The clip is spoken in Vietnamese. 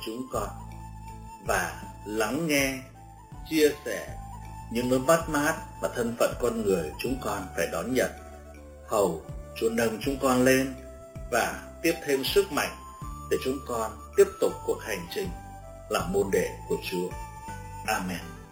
chúng con và lắng nghe, chia sẻ những nỗi mất mát và thân phận con người chúng con phải đón nhận. Hầu Chúa nâng chúng con lên và tiếp thêm sức mạnh để chúng con tiếp tục cuộc hành trình làm môn đệ của Chúa. Amen.